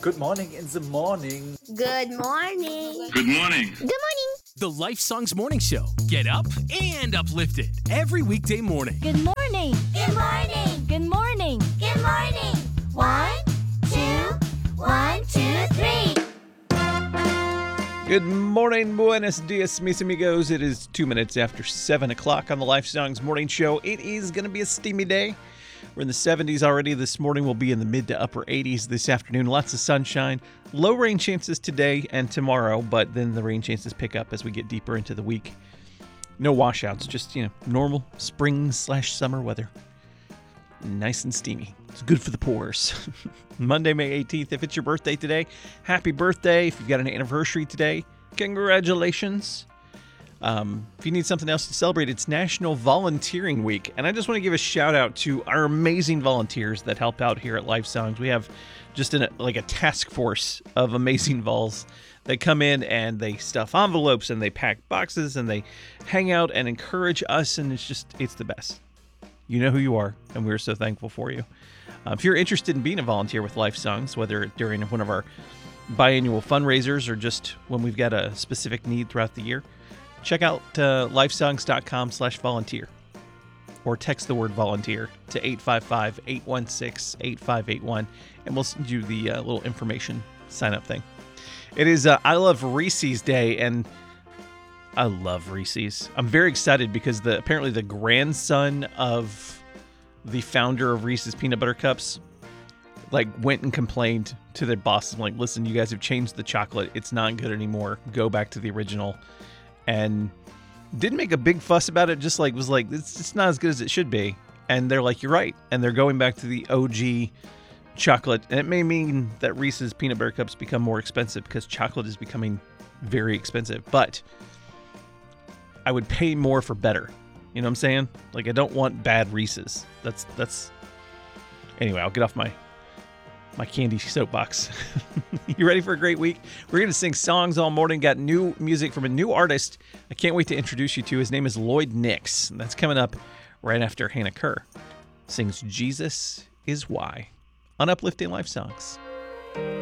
Good morning in the morning. Good morning. Good morning. Good morning. The Life Songs Morning Show. Get up and uplifted every weekday morning. Good morning. Good morning. Good morning. Good morning. 1, 2, 1, 2, 3. Good morning, buenos dias, mis amigos. It is 2 minutes after 7 o'clock on the Life Songs Morning Show. It is going to be a steamy day. We're in the 70s already. This morning we'll be in the mid to upper 80s this afternoon. Lots of sunshine. Low rain chances today and tomorrow, but then the rain chances pick up as we get deeper into the week. No washouts, just, normal spring/summer weather. Nice and steamy. It's good for the pores. Monday, May 18th. If it's your birthday today, happy birthday. If you've got an anniversary today, congratulations. If you need something else to celebrate, it's National Volunteering Week. And I just want to give a shout out to our amazing volunteers that help out here at Life Songs. We have just a task force of amazing vols that come in and they stuff envelopes and they pack boxes and they hang out and encourage us. And it's the best. You know who you are, and we're so thankful for you. If you're interested in being a volunteer with Life Songs, whether during one of our biannual fundraisers or just when we've got a specific need throughout the year, check out lifesongs.com/volunteer or text the word volunteer to 855-816-8581, and we'll send you the little information sign-up thing. It is I Love Reese's Day, and I love Reese's. I'm very excited because apparently the grandson of the founder of Reese's Peanut Butter Cups went and complained to their boss, listen, you guys have changed the chocolate. It's not good anymore. Go back to the original. And didn't make a big fuss about it. Just was it's not as good as it should be. And they're like, you're right. And they're going back to the OG chocolate. And it may mean that Reese's Peanut Butter Cups become more expensive because chocolate is becoming very expensive. But I would pay more for better. You know what I'm saying? I don't want bad Reese's. That's anyway, I'll get off my candy soapbox. You ready for a great week? We're going to sing songs all morning. Got new music from a new artist I can't wait to introduce you to. His name is Lloyd Nix. And that's coming up right after Hannah Kerr sings Jesus Is Why on Uplifting Life Songs.